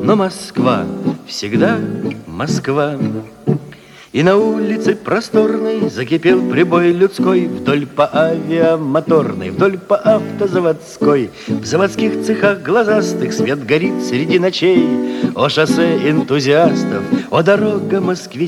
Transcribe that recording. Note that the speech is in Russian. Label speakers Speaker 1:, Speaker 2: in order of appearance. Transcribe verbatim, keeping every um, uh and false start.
Speaker 1: но Москва всегда Москва. И на улице просторной закипел прибой людской вдоль по авиамоторной, вдоль по автозаводской. В заводских цехах глазастых свет горит среди ночей. О шоссе энтузиастов, о дорога москвичей.